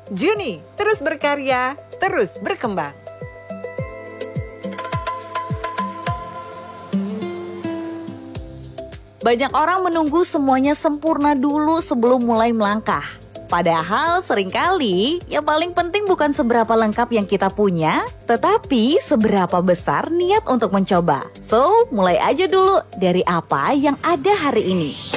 Juni, terus berkarya, terus berkembang. Banyak orang menunggu semuanya sempurna dulu sebelum mulai melangkah. Padahal seringkali yang paling penting bukan seberapa lengkap yang kita punya, tetapi seberapa besar niat untuk mencoba. So, mulai aja dulu dari apa yang ada hari ini.